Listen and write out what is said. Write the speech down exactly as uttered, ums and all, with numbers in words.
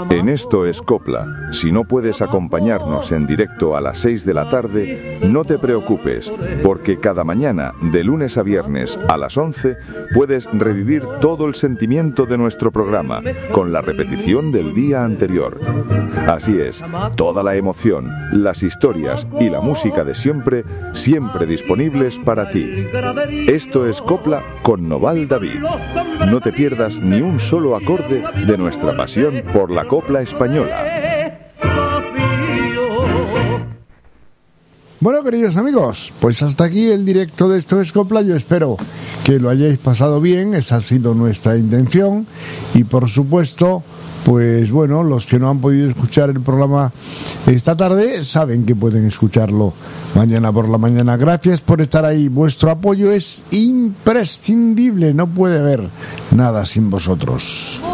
En Esto es Copla, si no puedes acompañarnos en directo a las seis de la tarde, no te preocupes, porque cada mañana, de lunes a viernes a las once, puedes revivir todo el sentimiento de nuestro programa, con la repetición del día anterior. Así es, toda la emoción, las historias y la música de siempre, siempre disponibles para ti. Esto es Copla con Noval David. No te pierdas ni un solo acorde de nuestra pasión por la copla española. Bueno, queridos amigos, pues hasta aquí el directo de Esto es Copla. Yo espero que lo hayáis pasado bien, esa ha sido nuestra intención. Y por supuesto, pues bueno, los que no han podido escuchar el programa esta tarde saben que pueden escucharlo mañana por la mañana. Gracias por estar ahí, vuestro apoyo es imprescindible, no puede haber nada sin vosotros.